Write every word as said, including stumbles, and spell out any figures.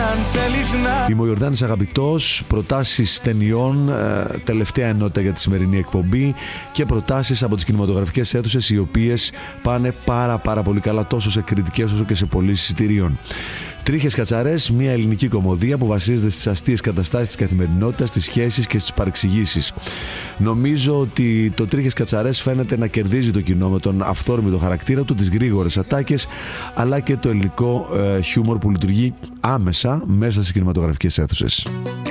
Είμαι ο Ιορδάνης Αγαπητός. Προτάσεις ταινιών, ε, τελευταία ενότητα για τη σημερινή εκπομπή και προτάσεις από τις κινηματογραφικές αίθουσες, οι οποίες πάνε πάρα πάρα πολύ καλά τόσο σε κριτικές όσο και σε πωλήσεις εισιτηρίων. Τρίχες Κατσαρές, μια ελληνική κωμωδία που βασίζεται στις αστείες καταστάσεις της καθημερινότητας, στις σχέσεις και στις παρεξηγήσεις. Νομίζω ότι το Τρίχες Κατσαρές φαίνεται να κερδίζει το κοινό με τον αυθόρμητο χαρακτήρα του, τις γρήγορες ατάκες, αλλά και το ελληνικό ε, χιούμορ που λειτουργεί άμεσα μέσα στις κινηματογραφικές αίθουσες.